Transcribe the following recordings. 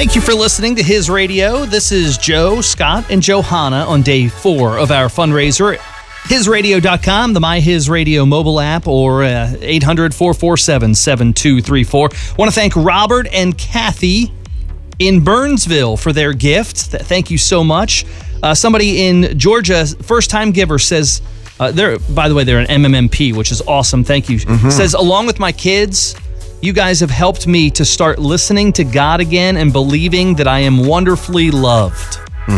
Thank you for listening to His Radio. This is Joe, Scott, and Johanna on day 4 of our fundraiser. HisRadio.com, the My His Radio mobile app, or 800-447-7234. Want to thank Robert and Kathy in Burnsville for their gift. Thank you so much. Somebody in Georgia, first-time giver, says, by the way, they're an MMMP, which is awesome. Thank you. Says, along with my kids, you guys have helped me to start listening to God again and believing that I am wonderfully loved.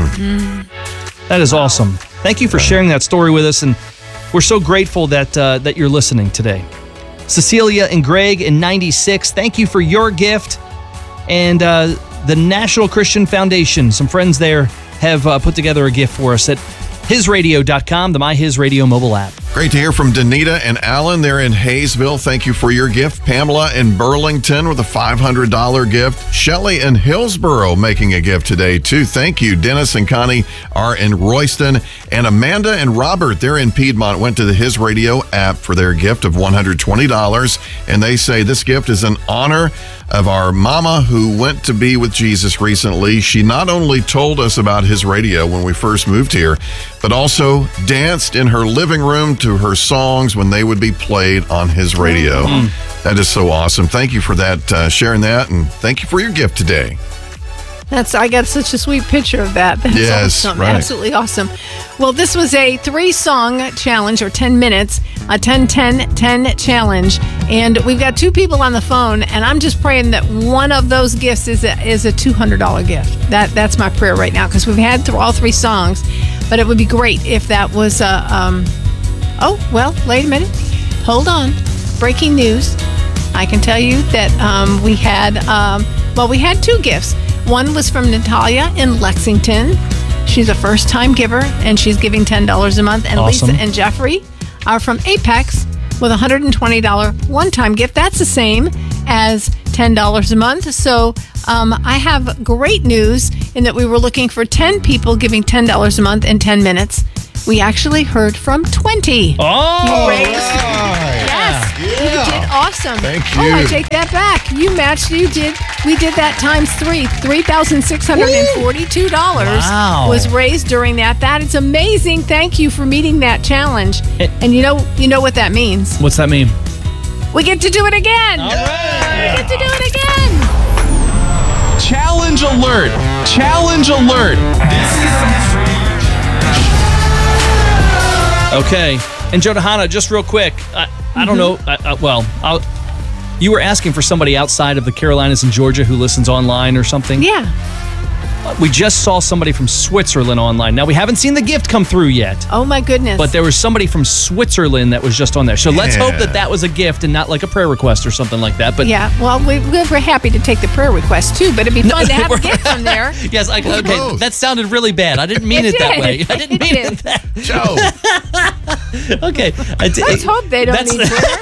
That is awesome. Thank you for sharing that story with us, and we're so grateful that you're listening today. Cecilia and Greg in 96, thank you for your gift. And the National Christian Foundation, some friends there have put together a gift for us at HisRadio.com, the My His Radio mobile app. Great to hear from Danita and Alan. They're in Hayesville. Thank you for your gift. Pamela in Burlington with a $500 gift. Shelley in Hillsboro making a gift today, too. Thank you. Dennis and Connie are in Royston. And Amanda and Robert, they're in Piedmont, went to the His Radio app for their gift of $120. And they say this gift is in honor of our mama who went to be with Jesus recently. She not only told us about His Radio when we first moved here, but also danced in her living room to her songs when they would be played on His Radio. That is so awesome. Thank you for that, sharing that, and thank you for your gift today. I got such a sweet picture of that. That's awesome. Right. Absolutely awesome. Well, this was a 3-song challenge, or 10 minutes, a 10-10-10 challenge. And we've got 2 people on the phone, and I'm just praying that one of those gifts is a $200 gift. That's my prayer right now, because we've had all 3 songs. But it would be great if that was oh, well, wait a minute. Hold on. Breaking news. I can tell you that we had 2 gifts. One was from Natalia in Lexington. She's a first-time giver, and she's giving $10 a month. And awesome. Lisa and Jeffrey are from Apex with a $120 one-time gift. That's the same as $10 a month. So I have great news in that we were looking for 10 people giving $10 a month in 10 minutes. We actually heard from 20. Oh, yes, you did awesome. Thank you. Oh, I take that back. You matched. We did that times 3. $3,642 was raised during that. That is amazing. Thank you for meeting that challenge. And you know what that means. What's that mean? We get to do it again. All right. We get to do it again. Challenge alert! Challenge alert! This is Okay. And Johanna, just real quick, I don't know. You were asking for somebody outside of the Carolinas and Georgia who listens online or something? Yeah. We just saw somebody from Switzerland online. Now, we haven't seen the gift come through yet. Oh, my goodness. But there was somebody from Switzerland that was just on there. So let's hope that was a gift and not like a prayer request or something like that. But yeah, well, we're happy to take the prayer request, too. But it'd be fun to have a gift from there. Yes, okay. That sounded really bad. I didn't mean it that way. I didn't mean it that way. Joe. Okay. Let's hope they don't need prayer.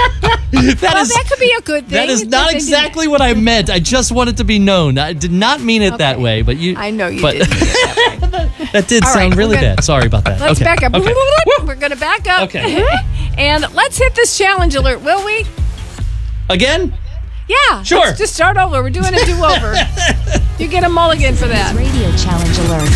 That could be a good thing. That is not exactly what I meant. I just want it to be known. I did not mean it that way, but you. I know you did. That did sound really bad. Sorry about that. Let's back up. Okay. We're going to back up. Okay. And let's hit this challenge alert, will we? Again? Yeah. Sure. Let's just start over. We're doing a do-over. You get a mulligan for that. Radio challenge alert.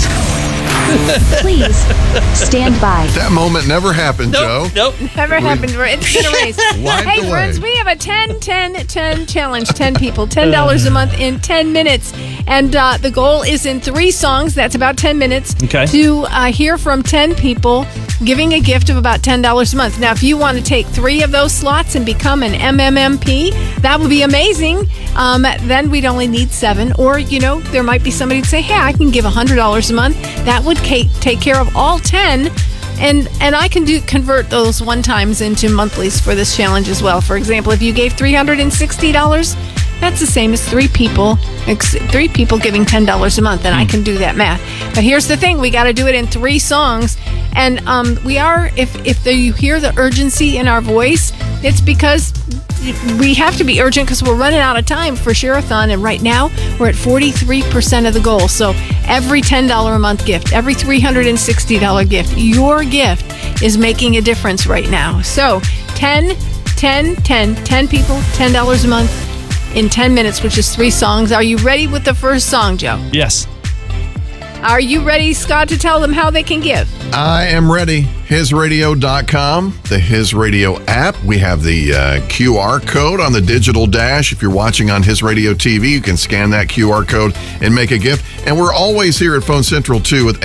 Please stand by. That moment never happened, Joe. Nope. Never happened. It's been erased. Hey, friends, we have a 10-10-10 challenge. 10 people, $10 a month in 10 minutes. And the goal is in 3 songs. That's about 10 minutes. Okay. To hear from 10 people giving a gift of about $10 a month. Now, if you want to take 3 of those slots and become an MMMP, that would be amazing. Then we'd only need 7. Or, there might be somebody to say, hey, I can give $100 a month. That would take care of all 10. And I can convert those one-times into monthlies for this challenge as well. For example, if you gave $360, that's the same as 3 people giving $10 a month, and I can do that math. But here's the thing: we got to do it in 3 songs, and we are. If you hear the urgency in our voice, it's because we have to be urgent because we're running out of time for Share-a-thon, and right now we're at 43% of the goal. So every $10 a month gift, every $360 gift, your gift is making a difference right now. So 10 people, $10 a month. in 10 minutes, which is 3 songs. Are you ready with the first song, Joe? Yes. Are you ready, Scott, to tell them how they can give? I am ready. HizRadio.com, the His Radio app. We have the QR code on the digital dash. If you're watching on His Radio TV, you can scan that QR code and make a gift. And we're always here at Phone Central, too, with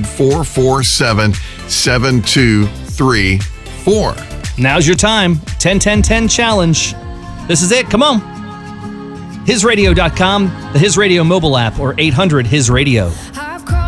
800-447-7234. Now's your time. 10-10-10 challenge. This is it. Come on. HizRadio.com, the His Radio mobile app, or 800-HIS-RADIO.